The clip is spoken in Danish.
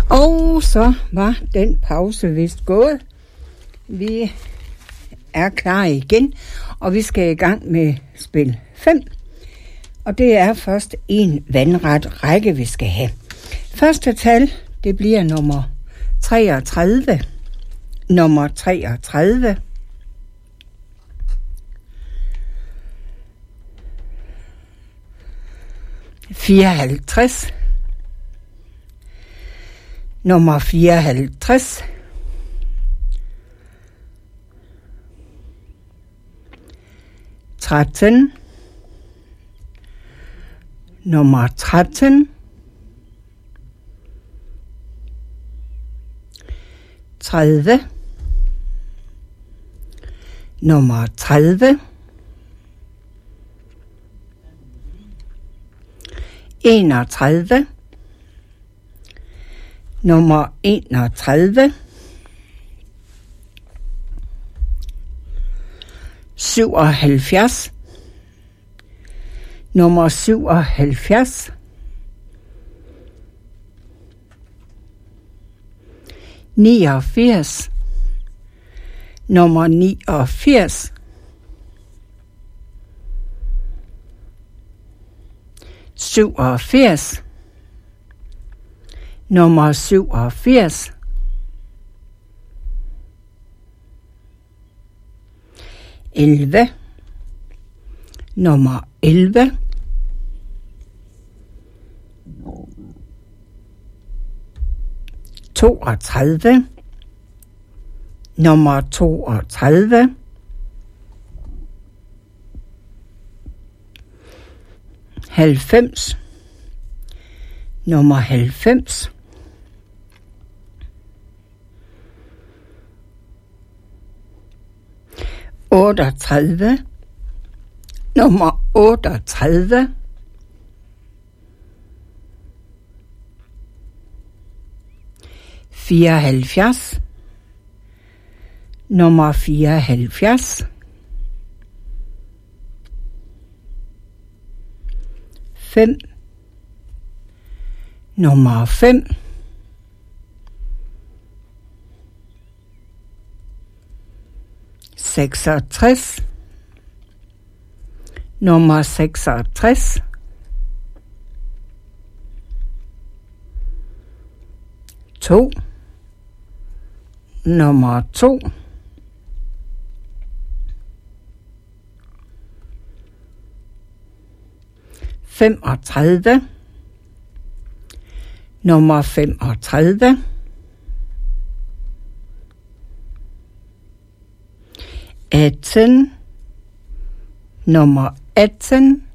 Og så var den pause vist gået. Vi er klar igen, og vi skal i gang med spil 5. Og det er først en vandret række, vi skal have. Første tal, det bliver nummer 33. Nummer 33. ...54... nummer 54... ...13... nummer 13... ...30... nummer 30... ...31... nummer 31... ...77... nummer 77... ...89... nummer 89... ...87... nummer 87... ...11... nummer 11... ...32... nummer 32... ...90... nummer 90... ...38... nummer 38... ...74... nummer 74... ...5... nummer 5... ...66... nummer 66... ...2... nummer 2... ...35... nummer 35... ...18... nummer 18...